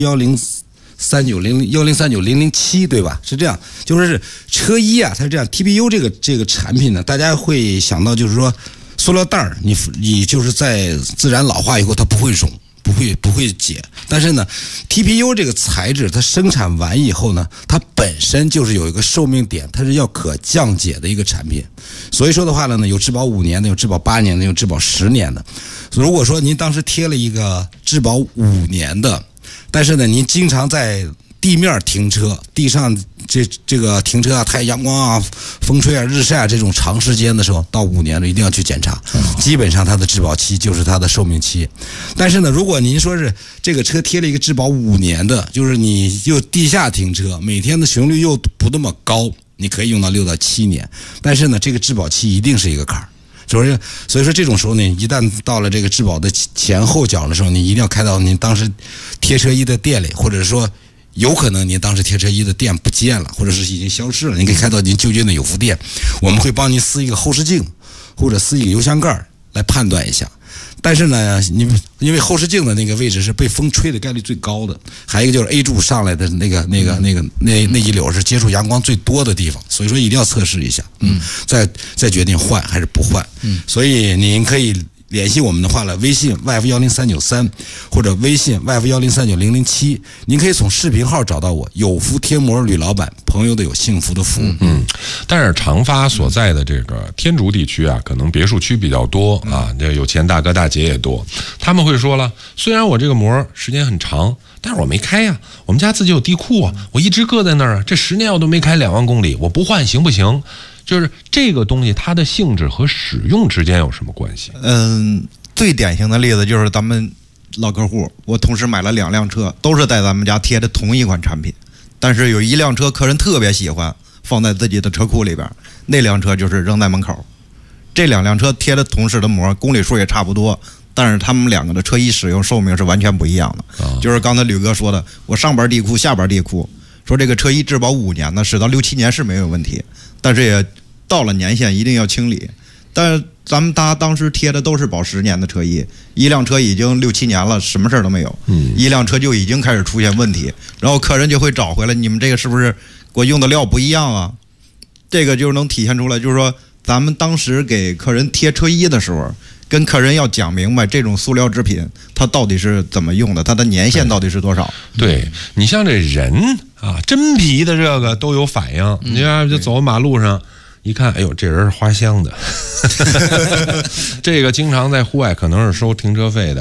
1039007对吧？是这样，就是车衣啊，它是这样 ，TPU 这个产品呢，大家会想到就是说，塑料袋儿，你就是在自然老化以后它不会溶。不会解，但是呢 ，TPU 这个材质它生产完以后呢，它本身就是有一个寿命点，它是要可降解的一个产品。所以说的话呢，有质保5年的，有质保8年的，有质保10年的。如果说您当时贴了一个质保5年的，但是呢，您经常在地面停车，地上这个停车啊，太阳光啊、风吹啊、日晒啊这种长时间的时候，到5年了一定要去检查，基本上它的质保期就是它的寿命期。但是呢，如果您说是这个车贴了一个质保5年的，就是你又地下停车，每天的使用率又不那么高，你可以用到6到7年，但是呢，这个质保期一定是一个坎儿。所以说这种时候呢，一旦到了这个质保的前后脚的时候，你一定要开到您当时贴车衣的店里，或者说有可能您当时贴车衣的店不见了，或者是已经消失了，您可以开到您就近的有福店，我们会帮您撕一个后视镜或者撕一个油箱盖来判断一下。但是呢，因为后视镜的那个位置是被风吹的概率最高的，还有一个就是 A 柱上来的那一绺是接触阳光最多的地方，所以说一定要测试一下，再决定换还是不换。所以您可以联系我们的话了，微信 YF10393 或者微信 YF1039007，您可以从视频号找到我，有福贴膜吕老板，朋友的有幸福的福。 但是长发所在的这个天竺地区啊，可能别墅区比较多啊，这有钱大哥大姐也多，他们会说了，虽然我这个膜时间很长，但是我没开呀，我们家自己有地库啊，我一直搁在那儿啊，这10年我都没开2万公里，我不换行不行？就是这个东西它的性质和使用之间有什么关系？ 最典型的例子就是咱们老客户，我同时买了2辆车，都是在咱们家贴的同一款产品，但是有一辆车客人特别喜欢放在自己的车库里边，那辆车就是扔在门口。这2辆车贴的同时的膜，公里数也差不多，但是他们2个的车衣使用寿命是完全不一样的。就是刚才吕哥说的，我上边地库下边地库，说这个车衣质保5年呢，使到6、7年是没有问题，但是也到了年限一定要清理。但是咱们当时贴的都是保10年的车衣，一辆车已经6、7年了，什么事儿都没有，一辆车就已经开始出现问题，然后客人就会找回来，你们这个是不是我用的料不一样啊？这个就能体现出来，就是说咱们当时给客人贴车衣的时候，跟客人要讲明白这种塑料制品它到底是怎么用的，它的年限到底是多少。 对，你像这人啊，真皮的这个都有反应，你看就走马路上一看，哎呦，这人是花香的，这个经常在户外可能是收停车费的。